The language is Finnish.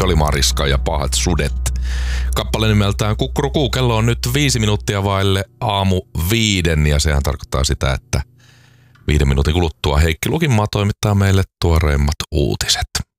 Se oli Mariska ja Pahat sudet. Kappale nimeltään Kukkurukuu. Kello on nyt 5 minuuttia vaille aamu 5 ja sehän tarkoittaa sitä, että 5 minuutin kuluttua Heikki Lukinmaa toimittaa meille tuoreimmat uutiset.